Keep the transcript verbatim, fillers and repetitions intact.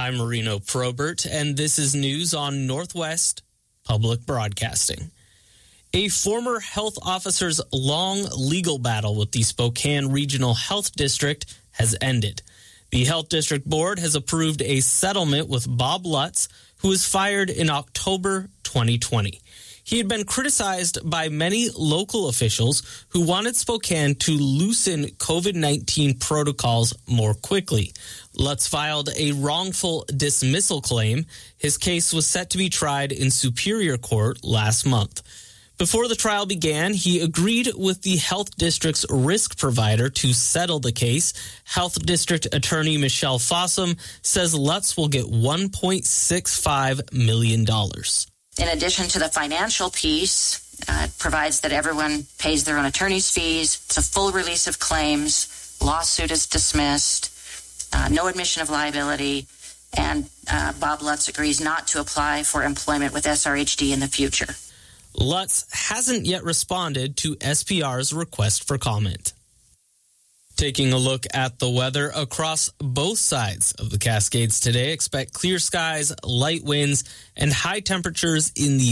I'm Marino Probert, and this is news on Northwest Public Broadcasting. A former health officer's long legal battle with the Spokane Regional Health District has ended. The Health District Board has approved a settlement with Bob Lutz, who was fired in October twenty twenty. He had been criticized by many local officials who wanted Spokane to loosen COVID nineteen protocols more quickly. Lutz filed a wrongful dismissal claim. His case was set to be tried in Superior Court last month. Before the trial began, he agreed with the Health District's risk provider to settle the case. Health District Attorney Michelle Fossum says Lutz will get one point six five million dollars. In addition to the financial piece, uh, it provides that everyone pays their own attorney's fees. It's a full release of claims. Lawsuit is dismissed. Uh, no admission of liability. And uh, Bob Lutz agrees not to apply for employment with S R H D in the future. Lutz hasn't yet responded to S P R's request for comment. Taking a look at the weather across both sides of the Cascades today, expect clear skies, light winds, and high temperatures in the